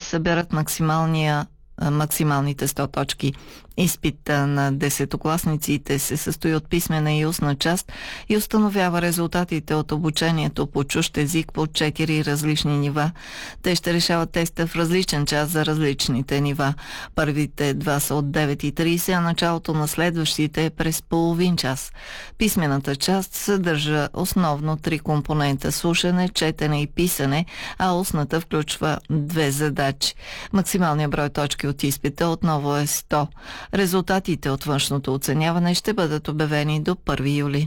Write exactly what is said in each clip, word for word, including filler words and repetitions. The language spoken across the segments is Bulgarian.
съберат максималния максималните сто точки. Изпита на десетокласниците се състои от писмена и устна част и установява резултатите от обучението по чужд език по четири различни нива. Те ще решават теста в различен час за различните нива. Първите два са от девет и трийсет, а началото на следващите е през половин час. Писмената част съдържа основно три компонента – слушане, четене и писане, а устната включва две задачи. Максималният брой точки от изпита отново е сто. Резултатите от външното оценяване ще бъдат обявени до първи юли.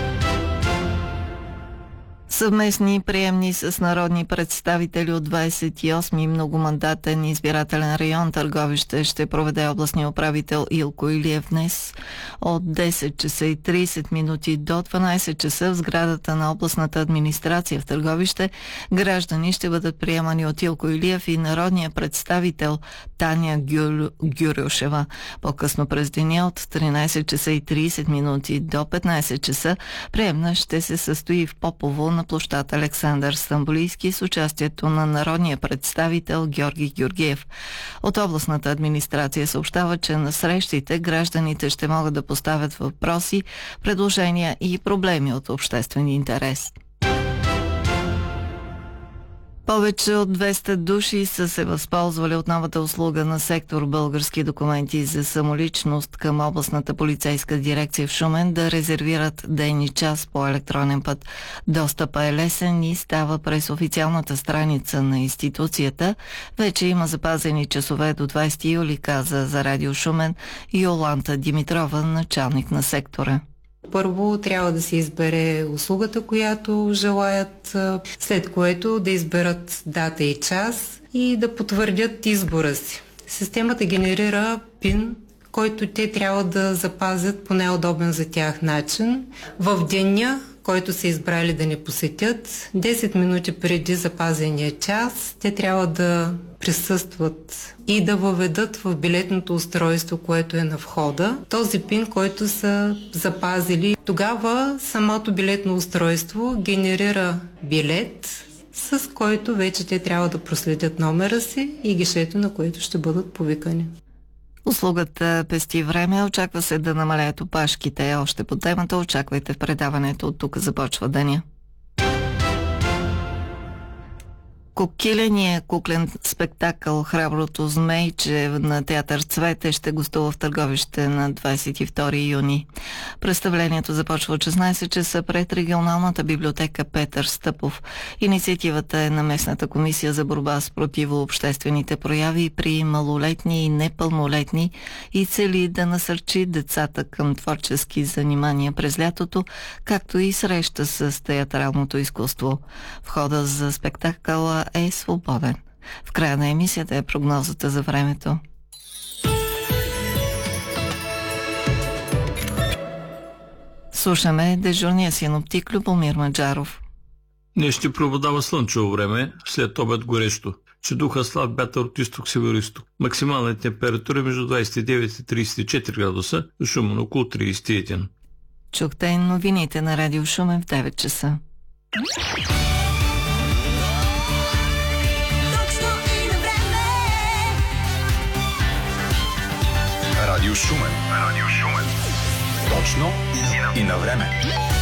Съвместни приемни с народни представители от двадесет и осми многомандатен избирателен район Търговище ще проведе областния управител Илко Илиев днес от десет часа и трийсет минути до дванадесет часа в сградата на областната администрация в Търговище. Граждани ще бъдат приемани от Илко Илиев и народния представител Таня Гюр... Гюрюшева. По-късно през деня от тринадесет часа и трийсет минути до петнадесет часа приемна ще се състои в Попово на площад Александър Стамболийски с участието на народния представител Георги Георгиев. От областната администрация съобщава, че на срещите гражданите ще могат да поставят въпроси, предложения и проблеми от обществен интерес. Повече от двеста души са се възползвали от новата услуга на сектор български документи за самоличност към областната полицейска дирекция в Шумен да резервират ден и час по електронен път. Достъпът е лесен и става през официалната страница на институцията. Вече има запазени часове до двадесети юли, каза за Радио Шумен Йоланта Димитрова, началник на сектора. Първо трябва да се избере услугата, която желаят, след което да изберат дата и час и да потвърдят избора си. Системата генерира пин, който те трябва да запазят по най-удобен за тях начин. В деня, който са избрали да не посетят, десет минути преди запазения час, те трябва да присъстват и да въведат в билетното устройство, което е на входа, този пин, който са запазили. Тогава самото билетно устройство генерира билет, с който вече те трябва да проследят номера си и гишето, на което ще бъдат повикани. Услугата пести време, очаква се да намалеят опашките. Още по темата очаквайте в предаването. От тук започва деня. Кукиления куклен спектакъл "Храброто змейче" на театър Цвете ще гостува в Търговище на двадесет и втори юни. Представлението започва от шестнадесет часа пред регионалната библиотека Петър Стъпов. Инициативата е на местната комисия за борба с противообществените прояви при малолетни и непълнолетни и цели да насърчи децата към творчески занимания през лятото, както и среща с театралното изкуство. Входа за спектакъла е свободен. В края на емисията е прогнозата за времето. Слушаме дежурния синоптик Любомир Маджаров. Днес ще преобладава слънчево време, след обед горещо. Ще духа слаб вятър от изток-североизток. Максимална температура между двадесет и девет и тридесет и четири градуса, в Шумен около тридесет и един. Чухте новините на Радио Шумен в девет часа. Радио Шумен. Радио Шумен. Точно и на време.